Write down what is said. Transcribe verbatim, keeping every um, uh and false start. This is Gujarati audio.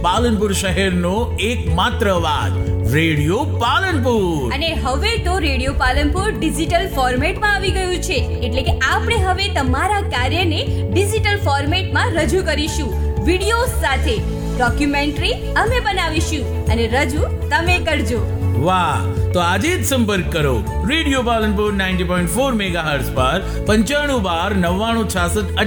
પાલનપુર શહેરનો એકમાત્ર અવાજ રેડિયો પાલનપુર. અને હવે તો રેડિયો પાલનપુર ડિજિટલ ફોર્મેટમાં આવી ગયું છે, એટલે કે આપણે હવે તમારા કાર્યને ડિજિટલ ફોર્મેટમાં રજૂ કરીશું. વિડિયો સાથે ડોક્યુમેન્ટરી અમે બનાવીશું અને રજૂ તમે કરજો. વાહ, તો આજે જ સંપર્ક કરો radio Palanpur ninety point four megahertz પર પંચાણું બાર નવ્વાણું છાસઠ